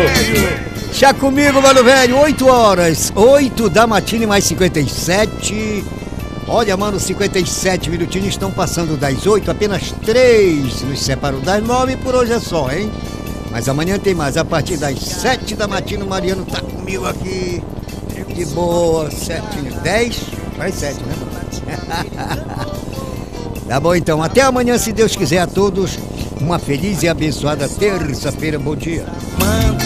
Já comigo, mano velho, 8 horas, 8 da matina e mais 57. Olha, mano, 57 minutinhos estão passando das 8, apenas 3 nos separam das 9, por hoje é só, hein? Mas amanhã tem mais, a partir das 7 da matina o Mariano tá comigo aqui, de boa, 7, 10, vai 7, né? Tá bom então, até amanhã, se Deus quiser, a todos uma feliz e abençoada terça-feira, bom dia.